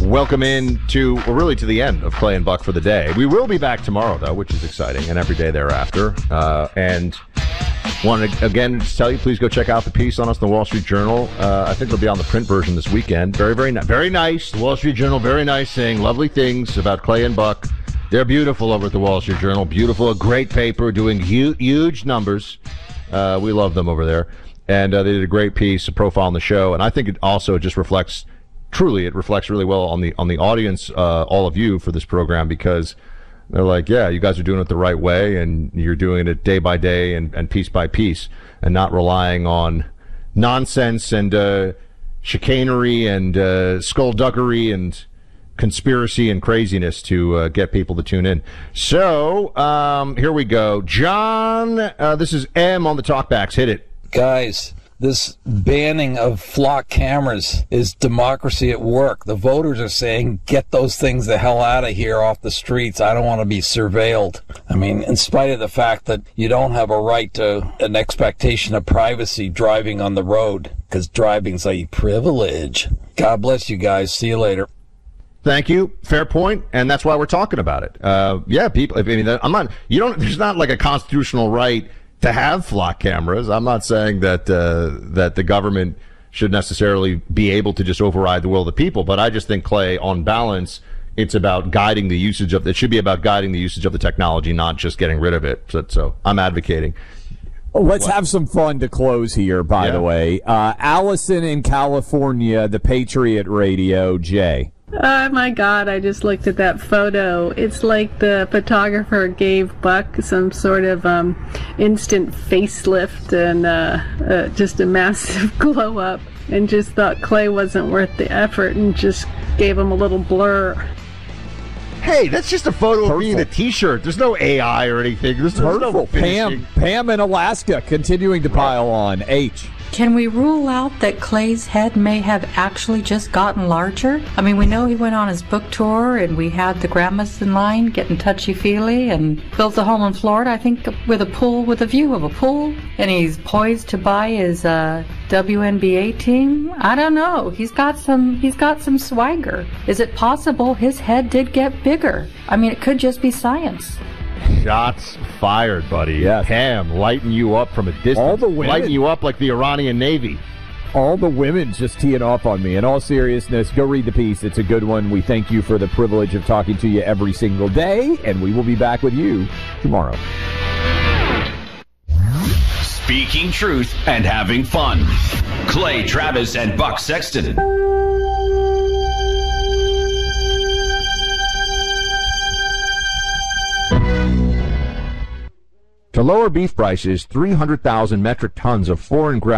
Welcome in to the end of Clay and Buck for the day. We will be back tomorrow, though, which is exciting, and every day thereafter. And want to, again, tell you, please go check out the piece on us in the Wall Street Journal. I think it'll be on the print version this weekend. Very, very, very nice. The Wall Street Journal, very nice, saying lovely things about Clay and Buck. They're beautiful over at the Wall Street Journal. Beautiful, a great paper, doing huge numbers. We love them over there. And they did a great piece, a profile on the show. And I think it also just reflects... Truly, it reflects really well on the audience, all of you, for this program, because they're like, yeah, you guys are doing it the right way, and you're doing it day by day and piece by piece, and not relying on nonsense and chicanery and skullduggery and conspiracy and craziness to get people to tune in. So here we go. John, this is M on the talkbacks. Hit it. Guys, this banning of flock cameras is democracy at work. The voters are saying, get those things the hell out of here off the streets. I don't want to be surveilled. I mean, in spite of the fact that you don't have a right to an expectation of privacy driving on the road, because driving's a privilege. God bless you guys. See you later. Thank you. Fair point, and that's why we're talking about it. Yeah, people. I mean, there's not like a constitutional right to have flock cameras. I'm not saying that that the government should necessarily be able to just override the will of the people, but I just think, Clay, on balance, it's about guiding the usage of. It should be about guiding the usage of the technology, not just getting rid of it. So I'm advocating. Let's have some fun to close here, by the way. Allison in California, the Patriot Radio, Jay. Oh, my God, I just looked at that photo. It's like the photographer gave Buck some sort of instant facelift and just a massive glow-up, and just thought Clay wasn't worth the effort and just gave him a little blur. Hey, that's just a photo of me in a T-shirt. There's no AI or anything. There's no finishing. Pam in Alaska continuing to pile on. H. Can we rule out that Clay's head may have actually just gotten larger? I mean, we know he went on his book tour, and we had the grandmas in line getting touchy-feely, and built a home in Florida, I think, with a view of a pool, and he's poised to buy his WNBA team. I don't know. He's got some swagger. Is it possible his head did get bigger? I mean, it could just be science. Shots fired, buddy. Yes. Pam, lighting you up from a distance. All the women. Lighting you up like the Iranian Navy. All the women just teeing off on me. In all seriousness, go read the piece. It's a good one. We thank you for the privilege of talking to you every single day, and we will be back with you tomorrow. Speaking truth and having fun. Clay Travis and Buck Sexton. To lower beef prices, 300,000 metric tons of foreign ground